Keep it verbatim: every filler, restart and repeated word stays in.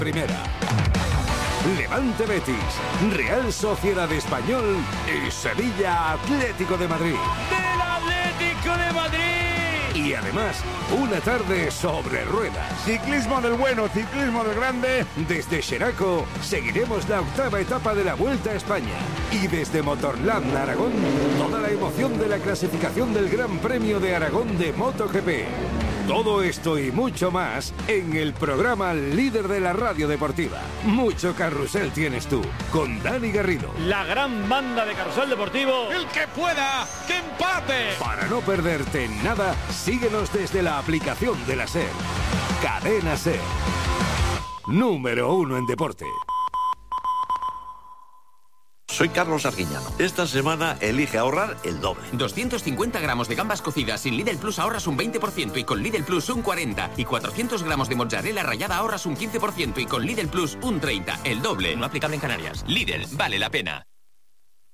Primera. Levante Betis, Real Sociedad Español y Sevilla Atlético de Madrid. ¡Del Atlético de Madrid! Y además, una tarde sobre ruedas. Ciclismo del bueno, ciclismo del grande. Desde Xeraco seguiremos la octava etapa de la Vuelta a España. Y desde Motorland Aragón, toda la emoción de la clasificación del Gran Premio de Aragón de MotoGP. Todo esto y mucho más en el programa líder de la radio deportiva. Mucho carrusel tienes tú, con Dani Garrido. La gran banda de Carrusel Deportivo. ¡El que pueda, que empate! Para no perderte nada, síguenos desde la aplicación de la SER. Cadena SER. Número uno en deporte. Soy Carlos Arguiñano. Esta semana elige ahorrar el doble. doscientos cincuenta gramos de gambas cocidas sin Lidl Plus ahorras un veinte por ciento y con Lidl Plus un cuarenta por ciento. Y cuatrocientos gramos de mozzarella rallada ahorras un quince por ciento y con Lidl Plus un treinta por ciento. El doble. No aplicable en Canarias. Lidl, vale la pena.